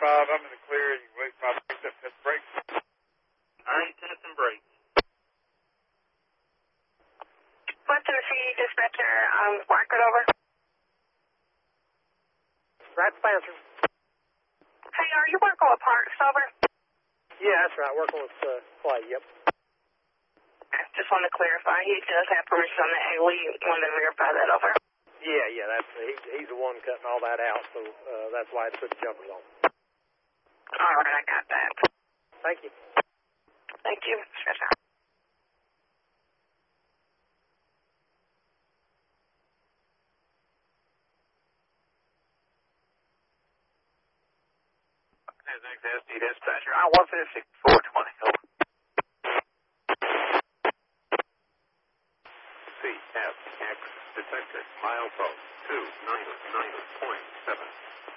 I'm in the clear. You can wait 5 minutes up, test brakes. All right, testing brakes. West Tennessee dispatcher, Blackwood over. Right, Spencer. Hey, are you working with Parks over? Yeah, that's right. Working with Clay, yep. Just wanted to clarify. He does have permission on that. We wanted to verify that over. Yeah, that's he's the one cutting all that out, so that's why I put the jumpers on. All right, I got that. Thank you. Thank you. Sure, sir. Next SD dispatcher. I 156 420. Over. CFX detected milepost 299.7.